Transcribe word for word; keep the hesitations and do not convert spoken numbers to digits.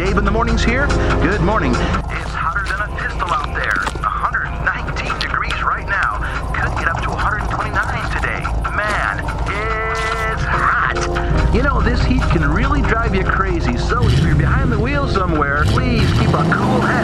Dave in the mornings here. Good morning. It's hotter than a pistol out there. one hundred nineteen degrees right now. Could get up to one hundred twenty-nine today. Man, it's hot. You know, this heat can really drive you crazy, so if you're behind the wheel somewhere, please keep a cool head.